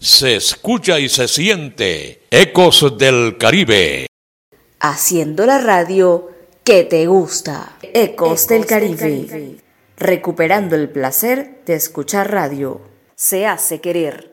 Se escucha y se siente Ecos del Caribe. Haciendo la radio que te gusta. Ecos del Caribe. Recuperando el placer de escuchar radio. Se hace querer.